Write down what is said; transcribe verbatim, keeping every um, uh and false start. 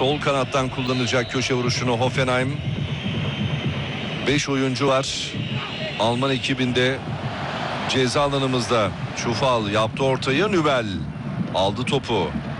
Sol kanattan kullanacak köşe vuruşunu Hoffenheim. beş oyuncu var Alman ekibinde. Ceza alanımızda Çufal yaptı ortayı, Nübel aldı topu.